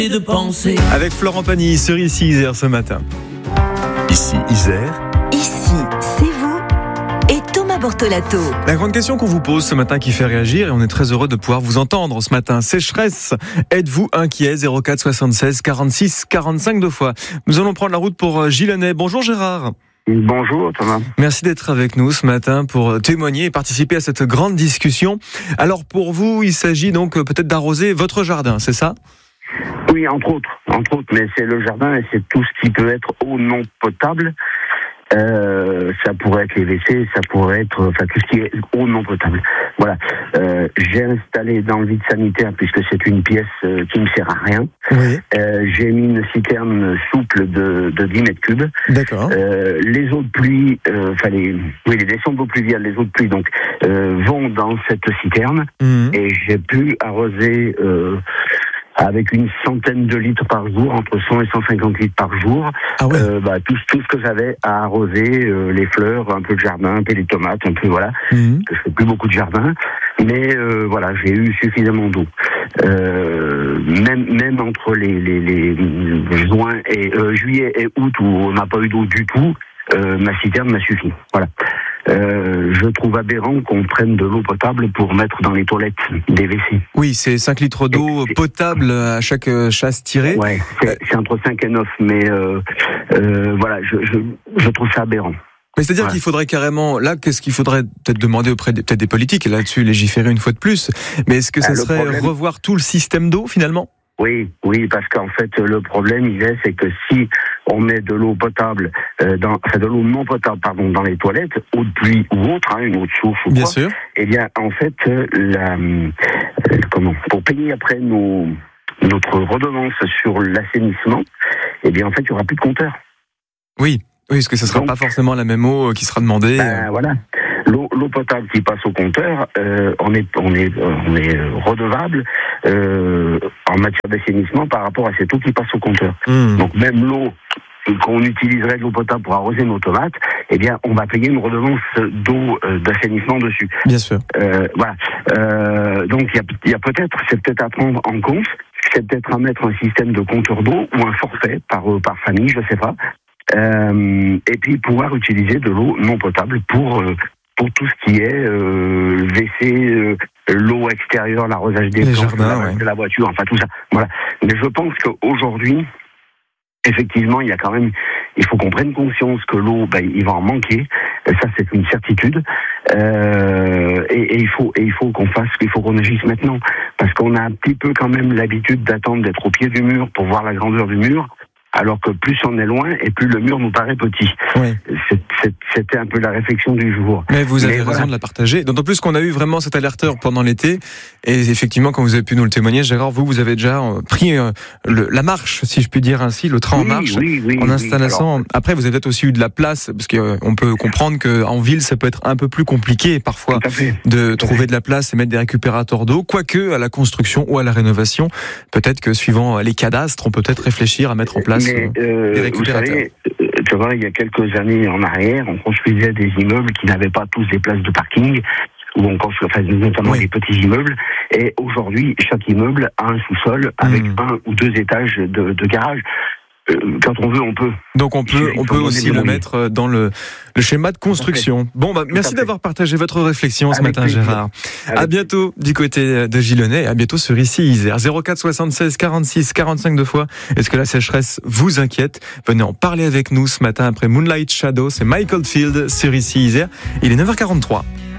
de penser. Avec Florent Pagny sur Ici Isère ce matin. Ici Isère. Ici, c'est vous et Thomas Bortolato. La grande question qu'on vous pose ce matin qui fait réagir, et on est très heureux de pouvoir vous entendre ce matin. Sécheresse, êtes-vous inquiet? 04 76 46 45 deux fois. Nous allons prendre la route pour Gillenay. Bonjour Gérard. Bonjour Thomas. Merci d'être avec nous ce matin pour témoigner et participer à cette grande discussion. Alors pour vous, il s'agit donc peut-être d'arroser votre jardin, c'est ça? Oui, entre autres, mais c'est le jardin et c'est tout ce qui peut être eau non potable. Ça pourrait être les WC, ça pourrait être tout ce qui est eau non potable. Voilà. J'ai installé dans le vide sanitaire, puisque c'est une pièce qui ne sert à rien. Oui. J'ai mis une citerne souple de 10 mètres cubes. D'accord. Les eaux de pluie, les descentes d'eau pluviale, les eaux de pluie donc vont dans cette citerne et j'ai pu arroser avec une centaine de litres par jour, entre 100 et 150 litres par jour. Ah ouais. Tout ce que j'avais à arroser, les fleurs, un peu de jardin, un peu les tomates, un peu voilà. Que je fais plus beaucoup de jardin, mais voilà, j'ai eu suffisamment d'eau. Même entre les juillet et août où on n'a pas eu d'eau du tout, ma citerne m'a suffi. Voilà. Je trouve aberrant qu'on prenne de l'eau potable pour mettre dans les toilettes des WC. Oui, c'est 5 litres d'eau potable à chaque chasse tirée. Ouais, c'est entre 5 et 9, mais voilà, je trouve ça aberrant. Mais c'est-à-dire qu'il faudrait carrément, là, qu'est-ce qu'il faudrait peut-être demander auprès peut-être des politiques, et là-dessus légiférer une fois de plus, mais est-ce que ça serait revoir tout le système d'eau finalement ? Oui, parce qu'en fait, le problème, c'est que si on met de l'eau potable, de l'eau non potable, dans les toilettes, eau de pluie ou autre, une eau de source ou bien quoi, sûr. Eh bien, en fait, pour payer après notre redevance sur l'assainissement, eh bien, en fait, il n'y aura plus de compteur. Oui, parce que ce ne sera pas forcément la même eau qui sera demandée. Voilà. L'eau potable qui passe au compteur, on est redevable en matière d'assainissement par rapport à cette eau qui passe au compteur. Donc même l'eau qu'on utiliserait de l'eau potable pour arroser nos tomates, eh bien on va payer une redevance d'eau d'assainissement dessus. Bien sûr. Voilà. Donc il y a peut-être, c'est peut-être à prendre en compte, c'est peut-être à mettre un système de compteur d'eau ou un forfait par famille, je sais pas. Et puis pouvoir utiliser de l'eau non potable pour tout ce qui est WC, l'eau extérieure, l'arrosage des plantes, de la voiture, enfin tout ça. Voilà. Mais je pense qu'aujourd'hui, effectivement, il faut qu'on prenne conscience que l'eau, il va en manquer. Ça, c'est une certitude. Et il faut qu'on agisse maintenant, parce qu'on a un petit peu quand même l'habitude d'attendre d'être au pied du mur pour voir la grandeur du mur. Alors que plus on est loin et plus le mur nous paraît petit. Oui. C'était un peu la réflexion du jour. Mais vous avez raison de la partager. D'autant plus qu'on a eu vraiment cet alerteur pendant l'été. Et effectivement, quand vous avez pu nous le témoigner, Gérard, vous avez déjà pris la marche, si je puis dire ainsi, le train en marche, en installant. Alors, après, vous avez peut-être aussi eu de la place, parce qu'on peut comprendre qu'en ville, ça peut être un peu plus compliqué parfois de trouver de la place et mettre des récupérateurs d'eau. Quoique, à la construction ou à la rénovation, peut-être que suivant les cadastres, on peut peut-être réfléchir à mettre en place des récupérateurs. Vous savez, tu vois, il y a quelques années en arrière, on construisait des immeubles qui n'avaient pas tous des places de parking, où on construisait notamment des petits immeubles. Et aujourd'hui, chaque immeuble a un sous-sol avec un ou deux étages de garage. Quand on veut, on peut. Donc on peut aussi le mettre dans le schéma de construction. Bon, merci d'avoir partagé votre réflexion ce matin, Gérard. À bientôt du côté de Gillenay, à bientôt sur Ici Isère. 04 76 46 45 deux fois. Est-ce que la sécheresse vous inquiète? Venez en parler avec nous ce matin après Moonlight Shadow. C'est Michael Field sur Ici Isère. Il est 9h43.